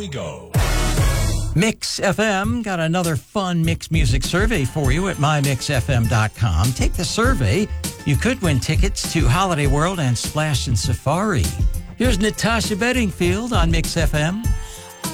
we go. Mix FM got another fun mixed music survey for you at mymixfm.com. Take the survey. You could win tickets to Holiday World and Splash and Safari. Here's Natasha Bedingfield on Mix FM.